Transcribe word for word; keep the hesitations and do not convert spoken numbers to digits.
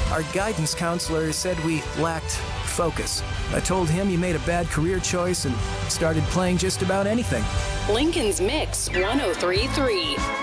Our guidance counselor said we lacked focus. I told him you made a bad career choice and started playing just about anything. Lincoln's Mix one oh three point three.